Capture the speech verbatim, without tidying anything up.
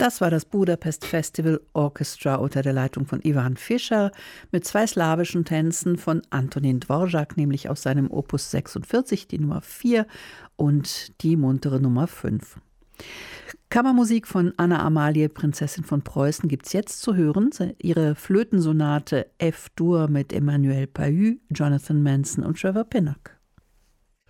Das war das Budapest Festival Orchestra unter der Leitung von Ivan Fischer mit zwei slawischen Tänzen von Antonin Dvorak, nämlich aus seinem Opus sechsundvierzig, die Nummer vier und die muntere Nummer fünf. Kammermusik von Anna Amalie, Prinzessin von Preußen, gibt es jetzt zu hören. Ihre Flötensonate F-Dur mit Emmanuel Pahud, Jonathan Manson und Trevor Pinnock.